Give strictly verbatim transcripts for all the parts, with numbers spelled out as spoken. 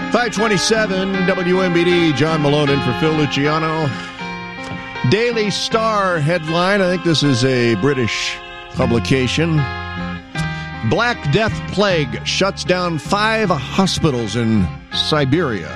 five twenty-seven W M B D, John Malone in for Phil Luciano. Daily Star headline, I think this is a British publication. Black Death Plague shuts down five hospitals in Siberia.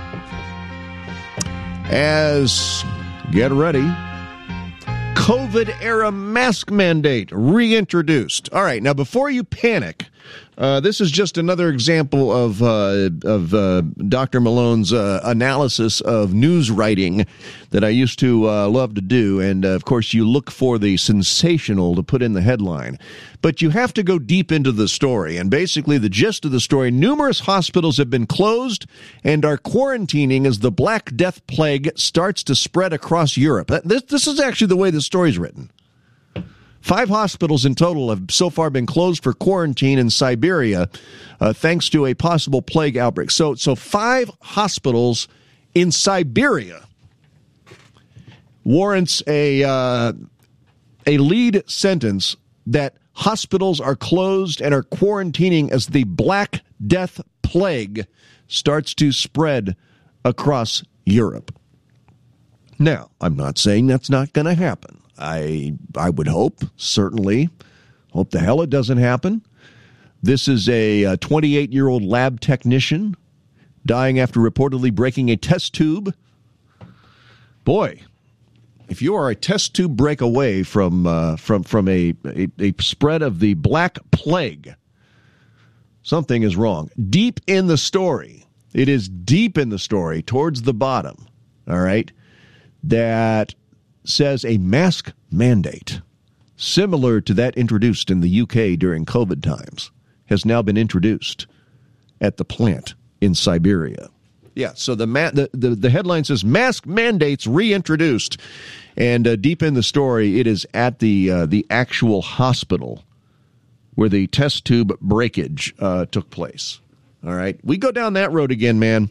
As, get ready, COVID-era mask mandate reintroduced. All right, now before you panic, uh, this is just another example of uh, of uh, Doctor Malone's uh, analysis of news writing that I used to uh, love to do. And, uh, of course, you look for the sensational to put in the headline. But you have to go deep into the story. And basically the gist of the story, numerous hospitals have been closed and are quarantining as the Black Death Plague starts to spread across Europe. This, this is actually the way the story's written. Five hospitals in total have so far been closed for quarantine in Siberia, uh, thanks to a possible plague outbreak. So, so five hospitals in Siberia warrants a uh, a lead sentence that hospitals are closed and are quarantining as the Black Death Plague starts to spread across Europe. Now, I'm not saying that's not going to happen. I I would hope, certainly, hope the hell it doesn't happen. This is a twenty-eight-year-old lab technician dying after reportedly breaking a test tube. Boy, if you are a test tube break away from uh, from from a, a a spread of the Black Plague, something is wrong. Deep in the story, it is deep in the story, towards the bottom, all right, that says a mask mandate, similar to that introduced in the U K during COVID times, has now been introduced at the plant in Siberia. Yeah, so the ma- the, the, the headline says mask mandates reintroduced, and uh, deep in the story, it is at the uh, the actual hospital where the test tube breakage uh, took place. All right, we go down that road again, man.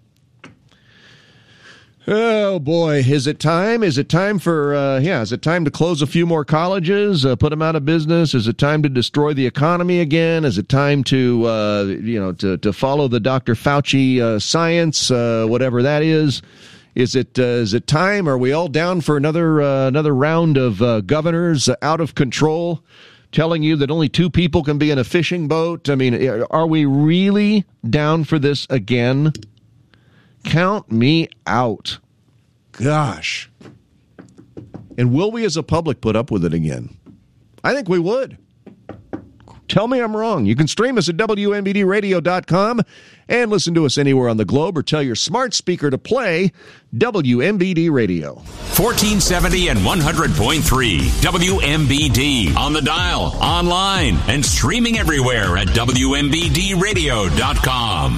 Oh, boy. Is it time? Is it time for, uh, yeah, is it time to close a few more colleges, uh, put them out of business? Is it time to destroy the economy again? Is it time to, uh, you know, to, to follow the Doctor Fauci uh, science, uh, whatever that is? Is it, uh, is it time? Are we all down for another, uh, another round of uh, governors out of control telling you that only two people can be in a fishing boat? I mean, are we really down for this again? Count me out. Gosh. And will we as a public put up with it again? I think we would. Tell me I'm wrong. You can stream us at W M B D radio dot com and listen to us anywhere on the globe, or tell your smart speaker to play W M B D Radio. fourteen seventy and one hundred point three W M B D. On the dial, online, and streaming everywhere at W M B D radio dot com.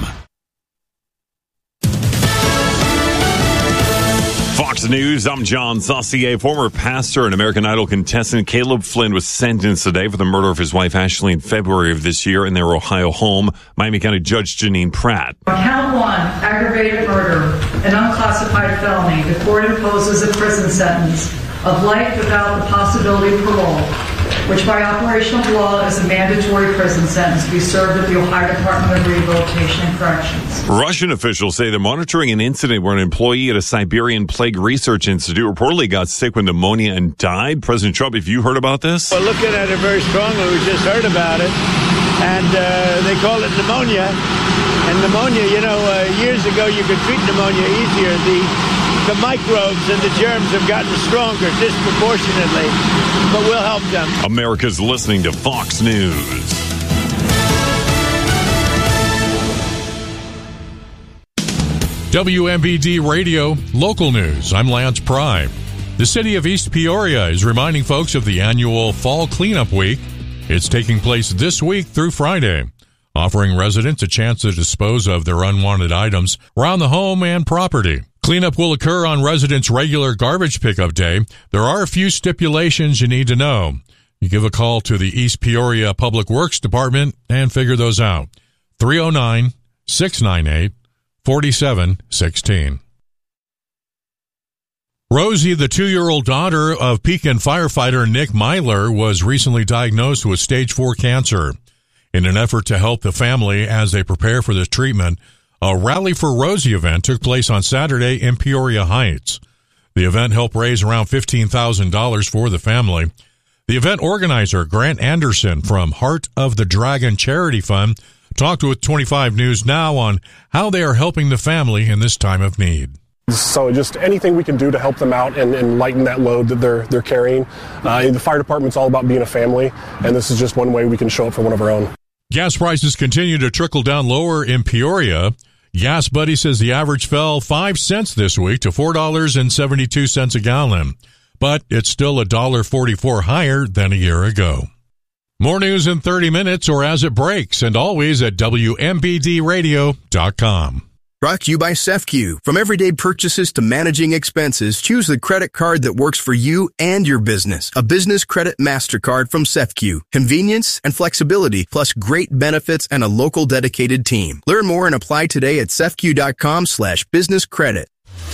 Fox News, I'm John Saucier. Former pastor and American Idol contestant Caleb Flynn was sentenced today for the murder of his wife Ashley in February of this year in their Ohio home. Miami County Judge Janine Pratt. Count one, aggravated murder, an unclassified felony. The court imposes a prison sentence of life without the possibility of parole, which by operation of law is a mandatory prison sentence to be served at the Ohio Department of Rehabilitation and Corrections. Russian officials say they're monitoring an incident where an employee at a Siberian Plague Research Institute reportedly got sick with pneumonia and died. President Trump, have you heard about this? We're looking at it very strongly. We just heard about it. And uh, they call it pneumonia. And pneumonia, you know, uh, years ago you could treat pneumonia easier. The The microbes and the germs have gotten stronger disproportionately, but we'll help them. America's listening to Fox News. W M B D Radio, local news. I'm Lance Pry. The city of East Peoria is reminding folks of the annual Fall Cleanup Week. It's taking place this week through Friday, offering residents a chance to dispose of their unwanted items around the home and property. Cleanup will occur on residents' regular garbage pickup day. There are a few stipulations you need to know. You give a call to the East Peoria Public Works Department and figure those out. three oh nine, six nine eight, four seven one six. Rosie, the two-year-old daughter of Pekin firefighter Nick Myler, was recently diagnosed with stage four cancer. In an effort to help the family as they prepare for the treatment, A Rally for Rosie event took place on Saturday in Peoria Heights. The event helped raise around fifteen thousand dollars for the family. The event organizer, Grant Anderson from Heart of the Dragon Charity Fund, talked with twenty-five News Now on how they are helping the family in this time of need. So just anything we can do to help them out and, and lighten that load that they're they're carrying. Uh, the fire department's all about being a family, and this is just one way we can show up for one of our own. Gas prices continue to trickle down lower in Peoria. Gas Buddy says the average fell five cents this week to four dollars and seventy-two cents a gallon, but it's still one dollar and forty-four cents higher than a year ago. More news in thirty minutes or as it breaks, and always at W M B D radio dot com. Brought to you by SEFCU. From everyday purchases to managing expenses, choose the credit card that works for you and your business. A business credit MasterCard from SEFCU. Convenience and flexibility, plus great benefits and a local dedicated team. Learn more and apply today at sefcu.com slash business credit.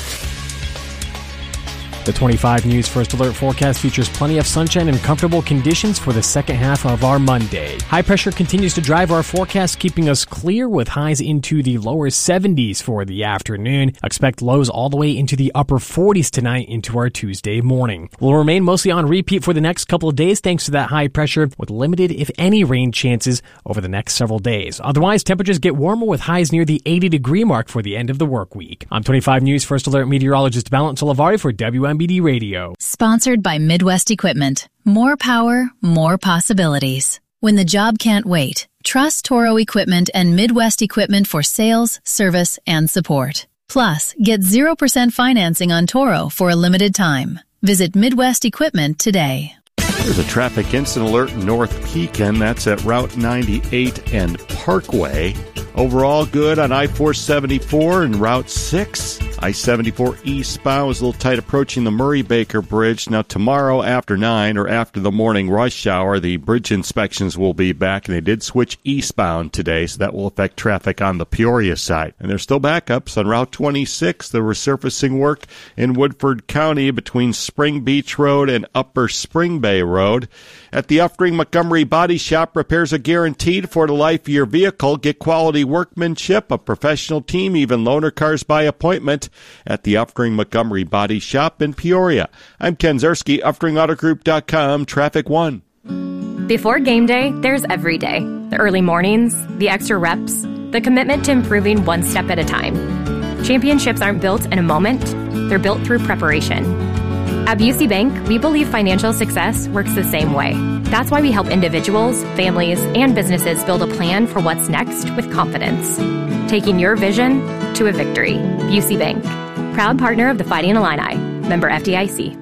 The twenty-five News First Alert forecast features plenty of sunshine and comfortable conditions for the second half of our Monday. High pressure continues to drive our forecast, keeping us clear with highs into the lower seventies for the afternoon. Expect lows all the way into the upper forties tonight into our Tuesday morning. We'll remain mostly on repeat for the next couple of days thanks to that high pressure, with limited, if any, rain chances over the next several days. Otherwise, temperatures get warmer with highs near the eighty degree mark for the end of the work week. I'm twenty-five News First Alert meteorologist Balint Salavari for W M B D Radio. Sponsored by Midwest Equipment. More power, more possibilities. When the job can't wait, trust Toro Equipment and Midwest Equipment for sales, service, and support. Plus, get zero percent financing on Toro for a limited time. Visit Midwest Equipment today. There's a traffic incident alert in North Pekin. That's at Route ninety-eight and Parkway. Overall good on I four seventy-four and Route six. I seventy-four eastbound was a little tight approaching the Murray-Baker Bridge. Now tomorrow after nine or after the morning rush hour, the bridge inspections will be back, and they did switch eastbound today, so that will affect traffic on the Peoria side. And there's still backups on Route twenty-six, the resurfacing work in Woodford County between Spring Beach Road and Upper Spring Bay Road. At the Uftring Montgomery Body Shop, repairs are guaranteed for the life of your vehicle. Get quality workmanship, a professional team, even loaner cars by appointment at the Uftring Montgomery Body Shop in Peoria. I'm Ken Zerski, Uftring Auto Group dot com, Traffic One. Before game day, there's every day. The early mornings, the extra reps, the commitment to improving one step at a time. Championships aren't built in a moment, they're built through preparation. At Busey Bank, we believe financial success works the same way. That's why we help individuals, families, and businesses build a plan for what's next with confidence. Taking your vision to a victory. Busey Bank. Proud partner of the Fighting Illini. Member F D I C.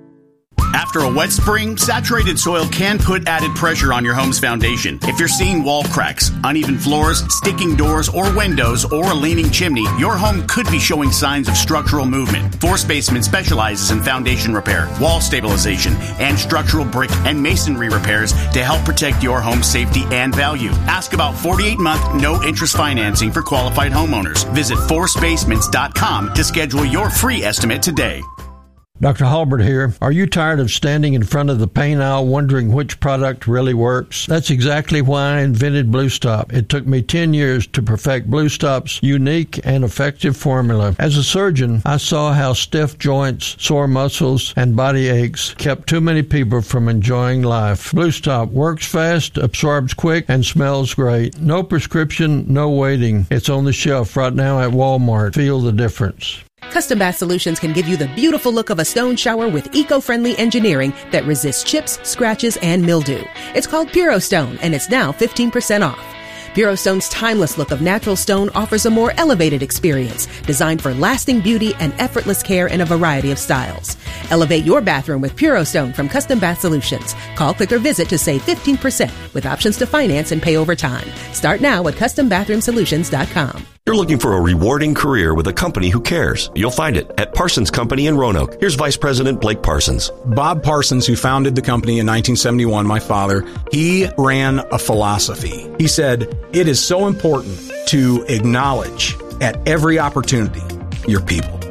After a wet spring, saturated soil can put added pressure on your home's foundation. If you're seeing wall cracks, uneven floors, sticking doors or windows, or a leaning chimney, your home could be showing signs of structural movement. Force Basement specializes in foundation repair, wall stabilization, and structural brick and masonry repairs to help protect your home's safety and value. Ask about forty-eight month no-interest financing for qualified homeowners. Visit force basements dot com to schedule your free estimate today. Doctor Halbert here. Are you tired of standing in front of the paint aisle wondering which product really works? That's exactly why I invented Blue Stop. It took me ten years to perfect Blue Stop's unique and effective formula. As a surgeon, I saw how stiff joints, sore muscles, and body aches kept too many people from enjoying life. Blue Stop works fast, absorbs quick, and smells great. No prescription, no waiting. It's on the shelf right now at Walmart. Feel the difference. Custom Bath Solutions can give you the beautiful look of a stone shower with eco-friendly engineering that resists chips, scratches, and mildew. It's called Puro Stone, and it's now fifteen percent off. Puro Stone's timeless look of natural stone offers a more elevated experience, designed for lasting beauty and effortless care in a variety of styles. Elevate your bathroom with Puro Stone from Custom Bath Solutions. Call, click, or visit to save fifteen percent with options to finance and pay over time. Start now at custom bathroom solutions dot com. You're looking for a rewarding career with a company who cares. You'll find it at Parsons Company in Roanoke. Here's Vice President Blake Parsons. Bob Parsons, who founded the company in nineteen seventy-one, my father, he ran a philosophy. He said, it is so important to acknowledge at every opportunity your people.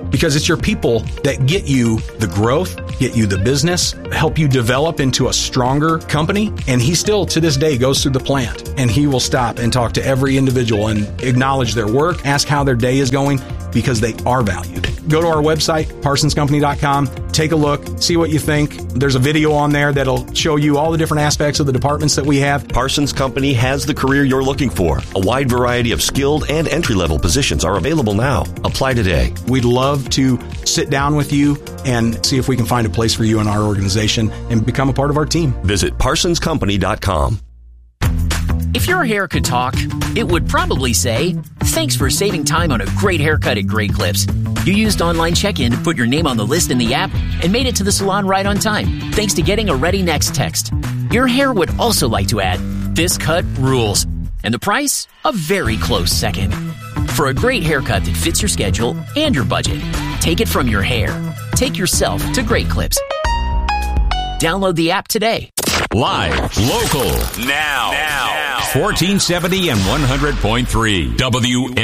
because it's your people that get you the growth, get you the business, help you develop into a stronger company. And he still, to this day, goes through the plant and he will stop and talk to every individual and acknowledge their work, ask how their day is going, because they are valued. Go to our website, parsons company dot com, take a look, see what you think. There's a video on there that'll show you all the different aspects of the departments that we have. Parsons Company has the career you're looking for. A wide variety of skilled and entry-level positions are available now. Apply today. We'd love to sit down with you and see if we can find a place for you in our organization and become a part of our team. Visit parsons company dot com. If your hair could talk, it would probably say, "Thanks for saving time on a great haircut at Great Clips. You used online check-in to put your name on the list in the app and made it to the salon right on time, thanks to getting a Ready Next text." Your hair would also like to add, "This cut rules." And the price? A very close second. For a great haircut that fits your schedule and your budget, take it from your hair. Take yourself to Great Clips. Download the app today. Live, local, now, now. fourteen seventy and one hundred point three W